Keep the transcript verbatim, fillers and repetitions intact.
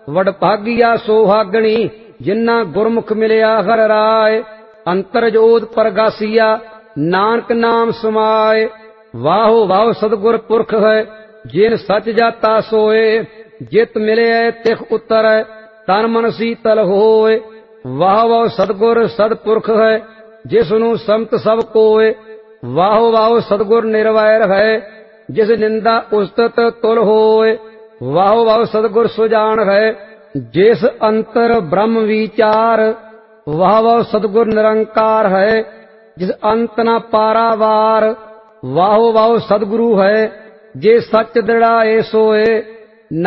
ਵਡਭਾਗੀਆ ਸੋਹਾਗਣੀ, ਜਿਨ੍ਹਾਂ ਗੁਰਮੁਖ ਮਿਲਿਆ ਹਰ ਰਾਏ। ਅੰਤਰ ਜੋਤ ਪ੍ਰਗਾਸੀਆ, ਨਾਨਕ ਨਾਮ ਸਮਾਏ। ਵਾਹੋ ਵਾਹੋ ਸਤਿਗੁਰ ਪੁਰਖ ਹੈ, ਜਿਨ ਸਚ ਜਾਤਾ ਸੋਏ। ਜਿਤ ਮਿਲਿਆ ਤਿਖ ਉਤਰੈ, ਤਨ ਮਨ ਸੀਤਲ ਹੋਏ। ਵਾਹ ਵਾਹ ਸਤਿਗੁਰ ਸਤਿਪੁਰਖ ਹੈ, ਜਿਸ ਨੂੰ ਸੰਤ ਸਭ ਕੋਏ। ਵਾਹੋ ਵਾਹੋ ਸਤਿਗੁਰ ਨਿਰਵੈਰ ਹੈ, ਜਿਸ ਨਿੰਦਾ ਉਸਤਤ ਤੁਲ ਹੋਏ। ਵਾਹੋ ਵਾਹੋ ਸਤਿਗੁਰ ਸੁਜਾਨ ਹੈ, ਜਿਸ ਅੰਤਰ ਬ੍ਰਹਮ ਵਿਚਾਰ। ਵਾਹ ਵਾਹ ਸਤਿਗੁਰ ਨਿਰੰਕਾਰ ਹੈ, ਜਿਸ ਅੰਤ ਨ ਪਾਰਾਵਾਰ। ਵਾਹੋ ਵਾਹੋ ਸਤਿਗੁਰੂ ਹੈ, ਜੇ ਸੱਚ ਦ੍ਰਿੜਾਏ ਸੋਏ।